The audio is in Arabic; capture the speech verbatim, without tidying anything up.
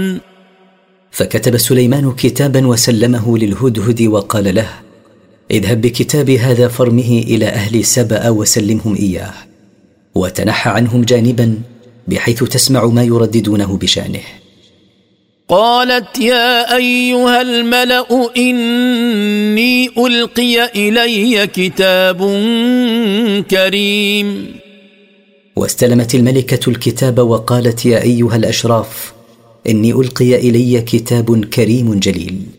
فكتب سليمان كتابا وسلمه للهدهد وقال له: اذهب بكتابي هذا فارمه إلى أهل سبأ وسلمهم إياه، وتنحى عنهم جانبا بحيث تسمع ما يرددونه بشأنه. قالت: يا أيها الملأ إني ألقي إلي كتاب كريم. واستلمت الملكة الكتاب وقالت: يا أيها الأشراف إني ألقي إلي كتاب كريم جليل.